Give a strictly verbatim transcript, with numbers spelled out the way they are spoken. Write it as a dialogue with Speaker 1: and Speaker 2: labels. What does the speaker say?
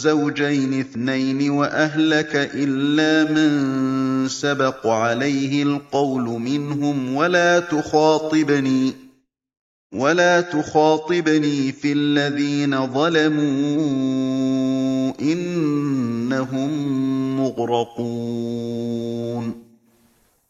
Speaker 1: زَوْجَيْنِ اثْنَيْنِ وَأَهْلَكَ إِلَّا مَن سَبَقَ عَلَيْهِ الْقَوْلُ مِنْهُمْ وَلَا تُخَاطِبْنِي فِي الَّذِينَ ظَلَمُوا إِنَّهُم مُّغْرَقُونَ